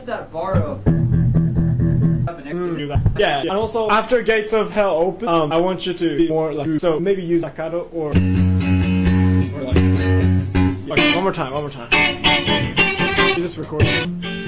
just that bar of... Do that. Yeah, and also after Gates of Hell open, I want you to be more like, so maybe use staccato or like, okay, one more time. Is this recording?